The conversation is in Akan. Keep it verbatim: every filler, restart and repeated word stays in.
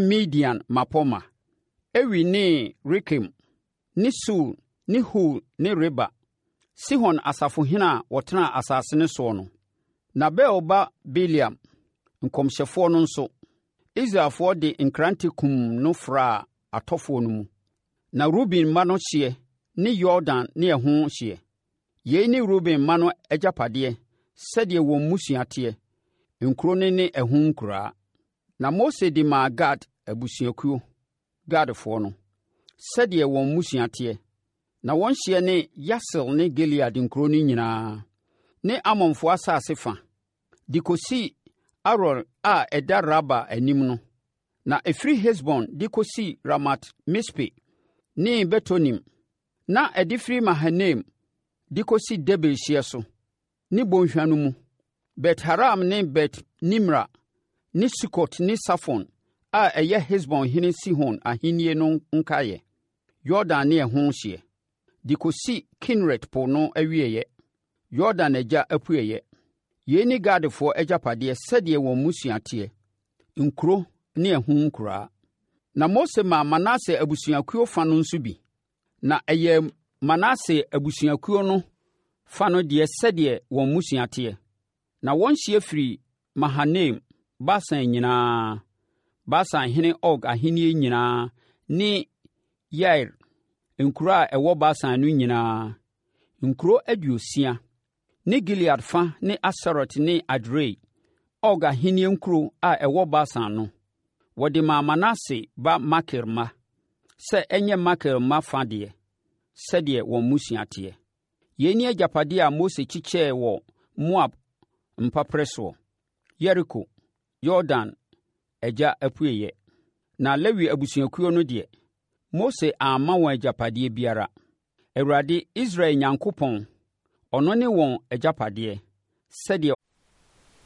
Midian mapoma, Ewi ne Rekem, ne Sul, ne Hul ne Reba, Sihon asafohene wɔtena asase ne so no. Na Beor ba Biliam, nkɔmhyɛfoɔ no nso, Israelfoɔ de nkrante kum no fra atɔfoɔ no mu. Na Ruben mma no hyeɛ ne Yordan ne ɛho hyeɛ. Yei ne Ruben mma no agyapadeɛ, sɛdeɛ wɔn mmusua teɛ, nkuro ne ne ɛho nkuraa. Na Mose de maa Gad abusuakuo, Gadfoɔ no, sɛdeɛ wɔn mmusua teɛ. Na wɔn hyeɛ ne Yaser ne Gilead nkuro no nyinaa, ne Amonfoɔ asase fa, de kɔsi Aror a ɛda Raba anim no. Na ɛfiri Hesbon de kɔsi Ramat Mispe ne Betonim, na ɛde firi Mahanaim de kɔsi Debir hyeɛ so, ne bɔnhwa no mu, Bet-Haram ne Bet-Nimra, ne Sukot ne Safon a ɛyɛ Hesbon hene Sihon ahennie no nkaeɛ, Yordan ne ɛho hyeɛ, de kɔsi Kineret po no awieeɛ, Yordan agya apueeɛ. Yei ne Gadfoɔ agyapadeɛ sɛdeɛ wɔn mmusua teɛ, nkuro ne ɛho nkuraa. Na Mose maa Manase abusuakuo fa no nso bi. Na ɛyɛ Manase abusuakuo no fa no deɛ sɛdeɛ wɔn mmusua teɛ. Na wɔn hyeɛ firi Mahanaim, Basan nyinaa, Basan hene Og ahennie nyinaa ne Yair, nkuro a ɛwɔ Basan no nyinaa, nkuro aduosia, ne Gilead fa ne Aserot ne Adrei, Og ahennie nkuro a ɛwɔ Basan no. Wɔde maa Manase ba Makir mma, sɛ ɛnyɛ Makir mma fa deɛ, sɛdeɛ wɔn mmusua teɛ. Yei ne agyapadeɛ a Mose kyekyɛɛ wɔ Moab mpaprɛ soɔ, Yeriko, Yordan agya apueeɛ. Na Lewi abusuakuo no deɛ, Mose amma wɔn agyapadeɛ biara. Awurade Israel Nyankopɔn, ɔno ne wɔn agyapadeɛ, sɛdeɛ